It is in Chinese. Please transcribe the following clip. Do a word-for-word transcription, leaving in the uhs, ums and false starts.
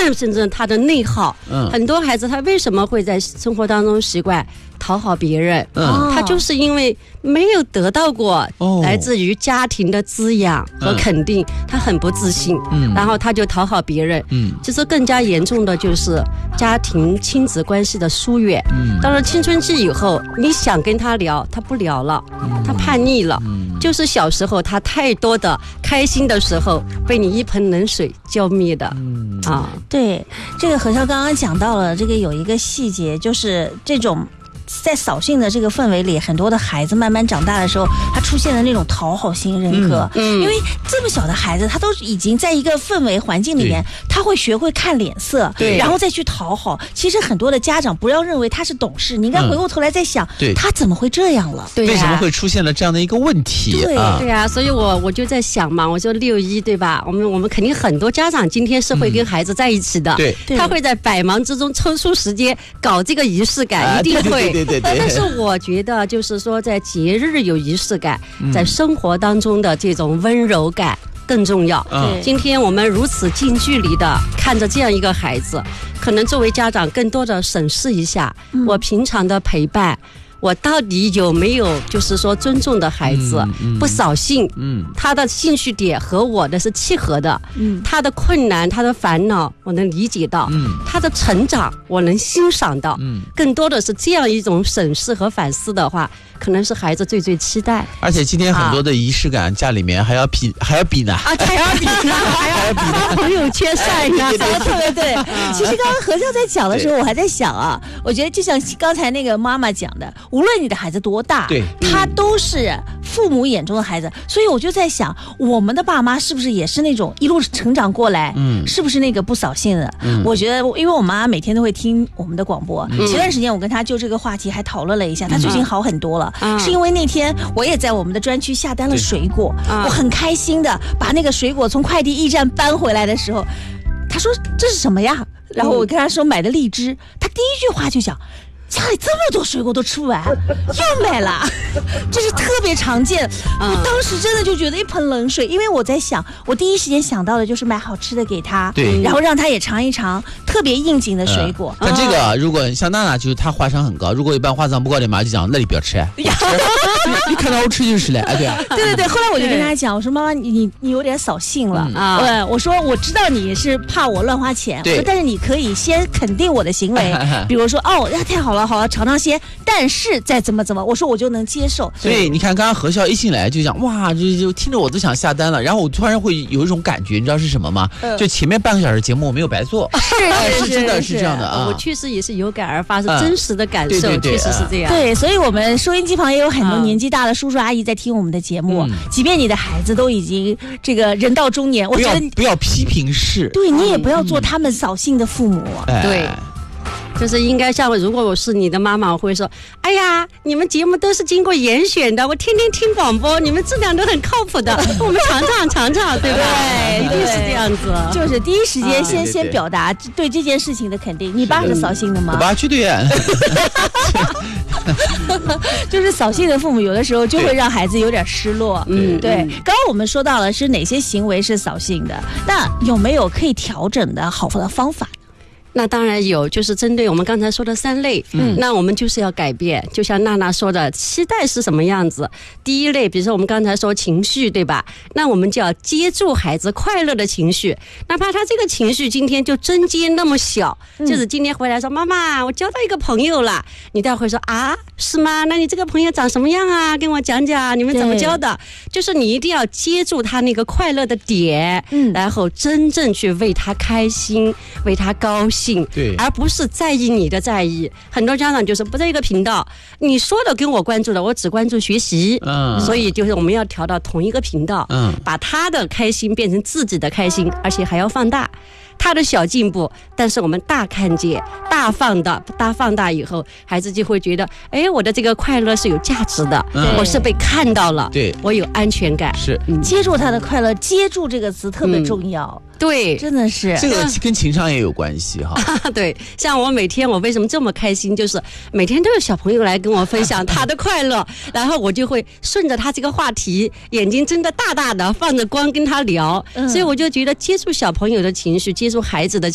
真正他的内耗。嗯，很多孩子他为什么会在生活当中习惯讨好别人？嗯，他就是因为没有得到过来自于家庭的滋养和肯定，嗯、他很不自信。嗯，然后他就讨好别人。嗯，其实更加严重的就是家庭亲子关系的疏远。嗯，到了青春期以后，你想跟他聊，他不聊了，嗯、他叛逆了。嗯，就是小时候他太多的开心的时候被你一盆冷水浇灭的。嗯啊， 对，这个何超刚刚讲到了，这个有一个细节，就是这种。在扫兴的这个氛围里，很多的孩子慢慢长大的时候，他出现了那种讨好型人格。嗯，嗯因为这么小的孩子，他都已经在一个氛围环境里面，他会学会看脸色，对，然后再去讨好。其实很多的家长不要认为他是懂事，你应该回过头来再想，嗯、他怎么会这样了？ 对、啊，为什么会出现了这样的一个问题？ 对、啊、对啊，所以我我就在想嘛，我说六一对吧？我们我们肯定很多家长今天是会跟孩子在一起的，嗯、对，他会在百忙之中抽出时间搞这个仪式感，啊、一定会。 对对对对， 但是我觉得就是说在节日有仪式感，嗯、在生活当中的这种温柔感更重要。嗯、今天我们如此近距离的看着这样一个孩子，可能作为家长更多的审视一下，嗯、我平常的陪伴，我到底有没有就是说尊重的孩子，嗯嗯、不扫兴，嗯，他的兴趣点和我的是契合的，嗯，他的困难他的烦恼我能理解到，嗯，他的成长我能欣赏到，嗯，更多的是这样一种审视和反思的话，可能是孩子最最期待。 而且今天很多的仪式感，家里面还要比还要比呢， 啊，还要比呢，还要比呢，朋友圈晒呢， 说的特别对。其实刚刚何超在讲的时候，我还在想啊，我觉得就像刚才那个妈妈讲的，无论你的孩子多大，对，他都是父母眼中的孩子，所以我就在想，我们的爸妈是不是也是那种一路成长过来，嗯，是不是那个不扫兴的？嗯，我觉得，因为我妈每天都会听我们的广播，嗯、前段时间我跟她就这个话题还讨论了一下，她最近好很多了，嗯、是因为那天我也在我们的专区下单了水果，我很开心的把那个水果从快递驿站搬回来的时候，她说这是什么呀？然后我跟她说买的荔枝，她第一句话就讲。家里这么多水果都吃不完，又买了，这是特别常见。嗯、我当时真的就觉得一盆冷水，因为我在想，我第一时间想到的就是买好吃的给他，对，然后让他也尝一尝特别应景的水果。 那、嗯、这个如果像娜娜，就是她花商很高，如果一般花商不高的妈就讲那你不要吃，你, 你看到我吃就是了，哎，对啊， 对对对。后来我就跟她讲，我说妈妈，你你你有点扫兴了啊、嗯！我说我知道你是怕我乱花钱，我说但是你可以先肯定我的行为，比如说哦，那太好了。好了，尝尝鲜，但是再怎么怎么，我说我就能接受。 对，你看刚刚何笑一进来就讲，哇，就就听着我都想下单了。然后我突然会有一种感觉，你知道是什么吗？嗯、就前面半个小时节目我没有白做， 是是真的是这样的啊。 我确实也是有感而发，是真实的感受，嗯、对对对确实是这样。 对，所以我们收音机旁也有很多年纪大的叔叔阿姨在听我们的节目，嗯、即便你的孩子都已经这个人到中年，我觉得不要批评式， 对你也不要做他们扫兴的父母， 嗯、对。就是应该像如果我是你的妈妈，我会说，哎呀，你们节目都是经过严选的，我天天听广播，你们质量都很靠谱的，我们尝尝尝尝，对吧？对，一定是这样子。 就是第一时间先、啊、先表达对这件事情的肯定。你爸是扫兴的吗？ 我爸去对。 就是扫兴的父母，有的时候就会让孩子有点失落。嗯，对。刚刚我们说到了是哪些行为是扫兴的，那有没有可以调整的好的方法？ 那当然有，就是针对我们刚才说的三类，嗯，那我们就是要改变。就像娜娜说的，期待是什么样子？第一类，比如说我们刚才说情绪，对吧？那我们就要接住孩子快乐的情绪，哪怕他这个情绪今天就针尖那么小，嗯、就是今天回来说妈妈，我交到一个朋友了，你待会说啊，是吗？那你这个朋友长什么样啊？跟我讲讲，你们怎么交的？就是你一定要接住他那个快乐的点，嗯，然后真正去为他开心，为他高兴。对，而不是在意你的在意。很多家长就是不在一个频道，你说的跟我关注的，我只关注学习，嗯，所以就是我们要调到同一个频道，嗯，把他的开心变成自己的开心，而且还要放大他的小进步，但是我们大看见、大放大、大放大以后，孩子就会觉得，哎，我的这个快乐是有价值的，我是被看到了，对，我有安全感， 是、 嗯、接住他的快乐，接住这个词特别重要。嗯对， 真的是这个跟情商也有关系哈。 对，像我每天我为什么这么开心，就是每天都有小朋友来跟我分享他的快乐，然后我就会顺着他这个话题，眼睛睁得大大的，放着光跟他聊，嗯、所以我就觉得接触小朋友的情绪，接触孩子的